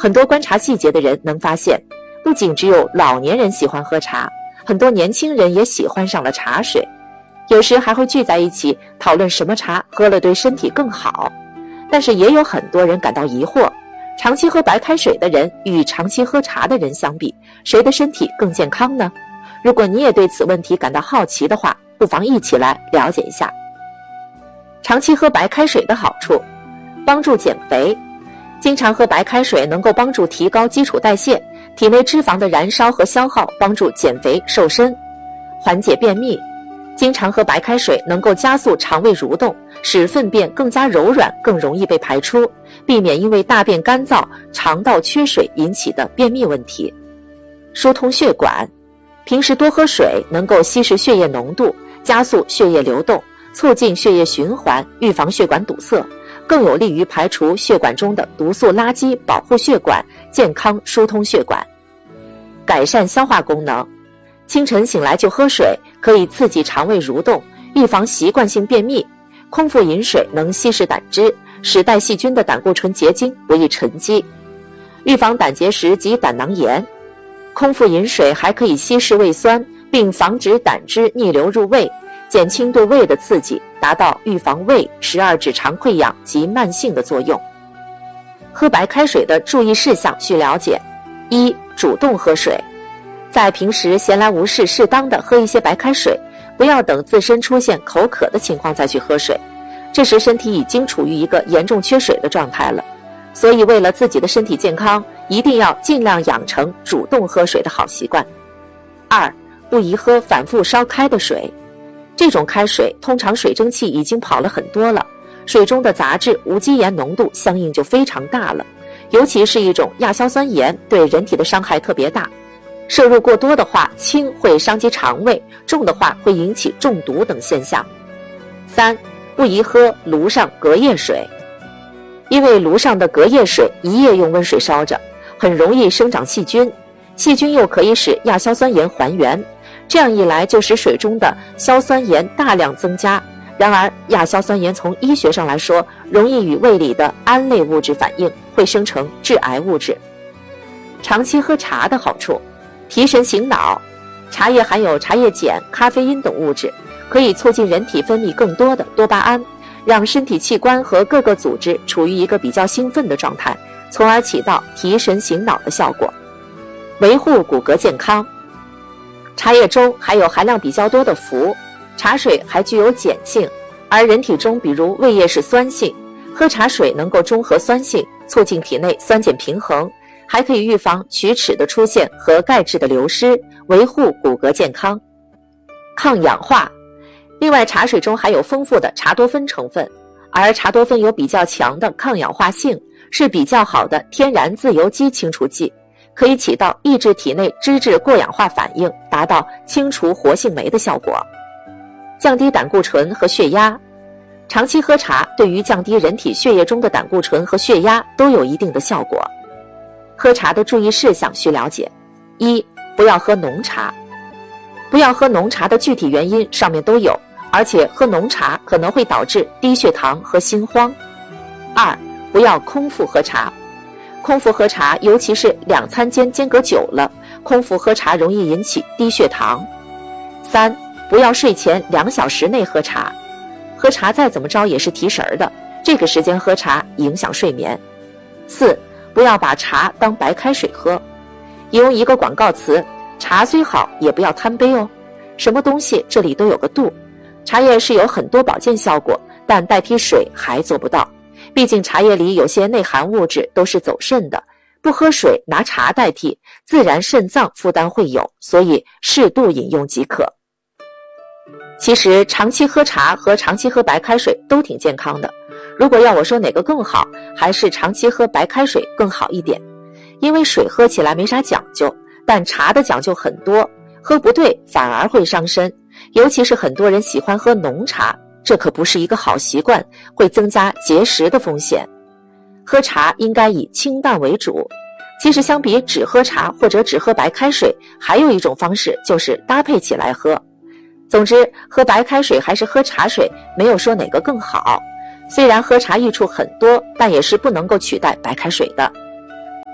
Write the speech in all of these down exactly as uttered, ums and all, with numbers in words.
很多观察细节的人能发现，不仅只有老年人喜欢喝茶，很多年轻人也喜欢上了茶水，有时还会聚在一起讨论什么茶喝了对身体更好。但是也有很多人感到疑惑，长期喝白开水的人与长期喝茶的人相比，谁的身体更健康呢？如果你也对此问题感到好奇的话，不妨一起来了解一下。长期喝白开水的好处，帮助减肥。经常喝白开水能够帮助提高基础代谢，体内脂肪的燃烧和消耗，帮助减肥瘦身。缓解便秘。经常喝白开水能够加速肠胃蠕动，使粪便更加柔软，更容易被排出，避免因为大便干燥、肠道缺水引起的便秘问题。疏通血管。平时多喝水能够稀释血液浓度，加速血液流动，促进血液循环，预防血管堵塞，更有利于排除血管中的毒素垃圾，保护血管，健康疏通血管。改善消化功能。清晨醒来就喝水，可以刺激肠胃蠕动，预防习惯性便秘。空腹饮水能稀释胆汁，使带细菌的胆固醇结晶不易沉积，预防胆结石及胆囊炎。空腹饮水还可以稀释胃酸，并防止胆汁逆流入胃，减轻对胃的刺激，达到预防胃、十二指肠溃疡及慢性的作用。喝白开水的注意事项需了解：一、主动喝水。在平时闲来无事，适当的喝一些白开水，不要等自身出现口渴的情况再去喝水，这时身体已经处于一个严重缺水的状态了。所以为了自己的身体健康，一定要尽量养成主动喝水的好习惯。二、不宜喝反复烧开的水。这种开水通常水蒸气已经跑了很多了，水中的杂质、无机盐浓度相应就非常大了，尤其是一种亚硝酸盐对人体的伤害特别大。摄入过多的话，轻会伤及肠胃，重的话会引起中毒等现象。三、不宜喝炉上隔夜水。因为炉上的隔夜水一夜用温水烧着，很容易生长细菌，细菌又可以使亚硝酸盐还原，这样一来就使水中的硝酸盐大量增加。然而亚硝酸盐从医学上来说，容易与胃里的胺类物质反应，会生成致癌物质。长期喝茶的好处，提神醒脑。茶叶含有茶叶碱、咖啡因等物质，可以促进人体分泌更多的多巴胺，让身体器官和各个组织处于一个比较兴奋的状态，从而起到提神醒脑的效果。维护骨骼健康。茶叶中含有含量比较多的氟，茶水还具有碱性，而人体中比如胃液是酸性，喝茶水能够中和酸性，促进体内酸碱平衡，还可以预防龋齿的出现和钙质的流失，维护骨骼健康。抗氧化。另外，茶水中含有丰富的茶多酚成分，而茶多酚有比较强的抗氧化性，是比较好的天然自由基清除剂，可以起到抑制体内脂质过氧化反应，达到清除活性酶的效果。降低胆固醇和血压。长期喝茶对于降低人体血液中的胆固醇和血压都有一定的效果。喝茶的注意事项需了解：一、不要喝浓茶。不要喝浓茶的具体原因上面都有，而且喝浓茶可能会导致低血糖和心慌。二、不要空腹喝茶。空腹喝茶，尤其是两餐间间隔久了，空腹喝茶容易引起低血糖。三、不要睡前两小时内喝茶。喝茶再怎么着也是提神的，这个时间喝茶影响睡眠。四、不要把茶当白开水喝。引用一个广告词：茶虽好，也不要贪杯哦。什么东西这里都有个度。茶叶是有很多保健效果，但代替水还做不到。毕竟茶叶里有些内含物质都是走肾的，不喝水拿茶代替，自然肾脏负担会有，所以适度饮用即可。其实长期喝茶和长期喝白开水都挺健康的，如果要我说哪个更好，还是长期喝白开水更好一点。因为水喝起来没啥讲究，但茶的讲究很多，喝不对反而会伤身，尤其是很多人喜欢喝浓茶，这可不是一个好习惯，会增加结石的风险。喝茶应该以清淡为主。其实相比只喝茶或者只喝白开水，还有一种方式就是搭配起来喝。总之，喝白开水还是喝茶水，没有说哪个更好。虽然喝茶益处很多，但也是不能够取代白开水的。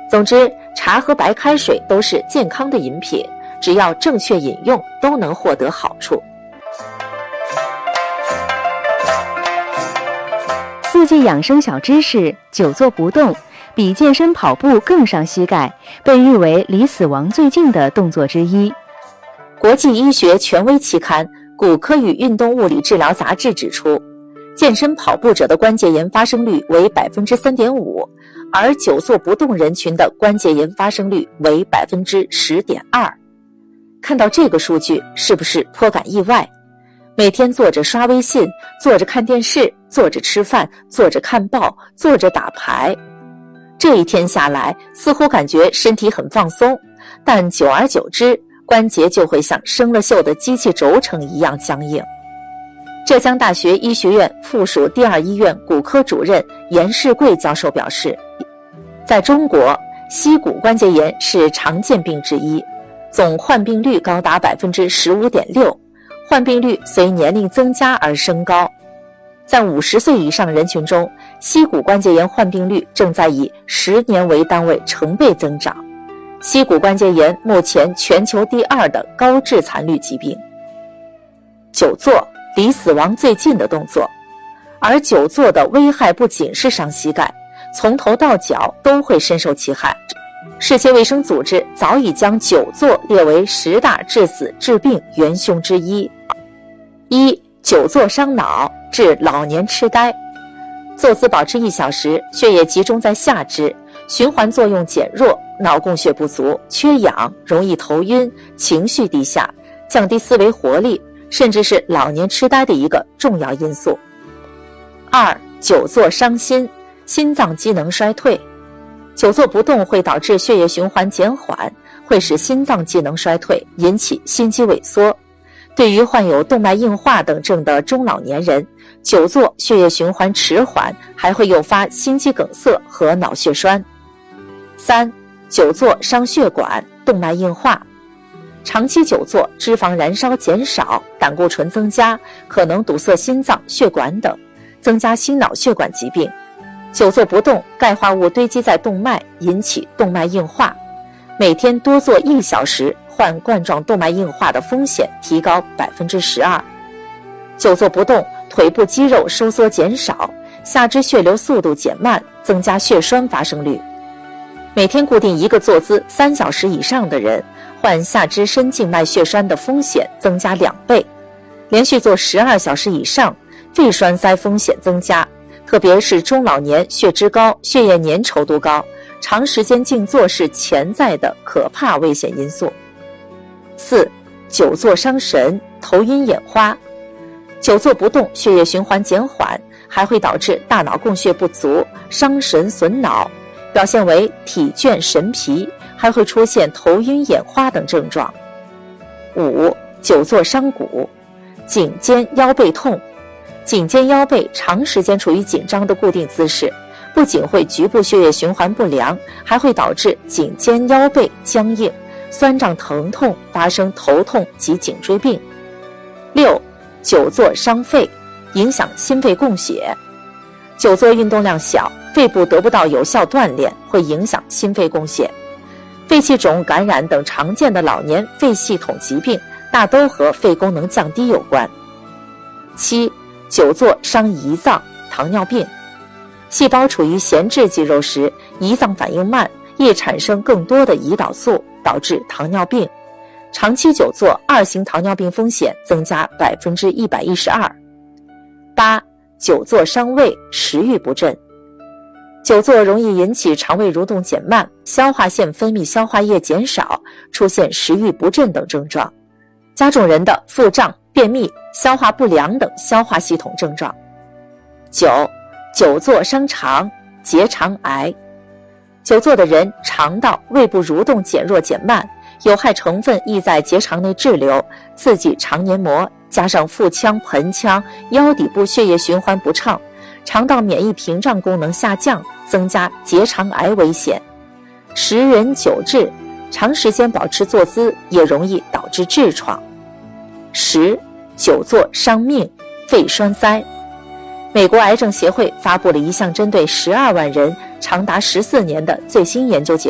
总之，茶和白开水都是健康的饮品，只要正确饮用，都能获得好处。 四季养生小知识：久坐不动比健身跑步更伤膝盖，被誉为离死亡最近的动作之一。 国际医学权威期刊《骨科与运动物理治疗杂志》指出，健身跑步者的关节炎发生率为 百分之三点五， 而久坐不动人群的关节炎发生率为 百分之十点二。 看到这个数据，是不是颇感意外？每天坐着刷微信，坐着看电视，坐着吃饭，坐着看报，坐着打牌，这一天下来，似乎感觉身体很放松，但久而久之，关节就会像生了锈的机器轴承一样僵硬。浙江大学医学院附属第二医院骨科主任严世贵教授表示，在中国，膝骨关节炎是常见病之一，总患病率高达 百分之十五点六， 患病率随年龄增加而升高。在五十岁以上人群中，膝骨关节炎患病率正在以十年为单位成倍增长。膝骨关节炎目前全球第二的高致残率疾病。久坐，离死亡最近的动作。而久坐的危害不仅是伤膝盖，从头到脚都会深受其害。世界卫生组织早已将久坐列为十大致死致病元凶之一。一、久坐伤脑，致老年痴呆。坐姿保持一小时，血液集中在下肢，循环作用减弱，脑供血不足，缺氧，容易头晕，情绪低下，降低思维活力，甚至是老年痴呆的一个重要因素。二、久坐伤心，心脏机能衰退。久坐不动会导致血液循环减缓，会使心脏机能衰退，引起心肌萎缩。对于患有动脉硬化等症的中老年人，久坐血液循环迟缓，还会诱发心肌梗塞和脑血栓。三、久坐伤血管，动脉硬化。长期久坐，脂肪燃烧减少，胆固醇增加，可能堵塞心脏、血管等，增加心脑血管疾病。久坐不动，钙化物堆积在动脉，引起动脉硬化。每天多坐一小时，患冠状动脉硬化的风险提高 百分之十二。久坐不动，腿部肌肉收缩减少，下肢血流速度减慢，增加血栓发生率。每天固定一个坐姿三小时以上的人，患下肢深静脉血栓的风险增加两倍。连续坐十二小时以上，肺栓塞风险增加，特别是中老年血脂高、血液粘稠度高，长时间静坐是潜在的可怕危险因素。四、久坐伤神，头晕眼花。久坐不动，血液循环减缓，还会导致大脑供血不足，伤神损脑，表现为体倦神疲，还会出现头晕眼花等症状。五、久坐伤骨，颈肩腰背痛。颈肩腰背长时间处于紧张的固定姿势，不仅会局部血液循环不良，还会导致颈肩腰背僵硬、酸胀疼痛，发生头痛及颈椎病。六、久坐伤肺，影响心肺供血。久坐运动量小，肺部得不到有效锻炼，会影响心肺供血。肺气肿、感染等常见的老年肺系统疾病，大都和肺功能降低有关。七、久坐伤胰脏，糖尿病。细胞处于闲置肌肉时，胰脏反应慢，易产生更多的胰岛素，导致糖尿病。长期久坐，二型糖尿病风险增加 百分之一百一十二。八、久坐伤胃，食欲不振。久坐容易引起肠胃蠕动减慢，消化腺分泌消化液减少，出现食欲不振等症状，加重人的腹胀、便秘、消化不良等消化系统症状。九、久坐伤肠，结肠癌。久坐的人，肠道、胃部蠕动减弱减慢，有害成分易在结肠内滞留，刺激肠黏膜，加上腹腔、盆腔、腰底部血液循环不畅，肠道免疫屏障功能下降，增加结肠癌危险。十人九痔，长时间保持坐姿也容易导致痔疮。十、久坐伤命，肺栓塞。美国癌症协会发布了一项针对十二万人长达十四年的最新研究结果。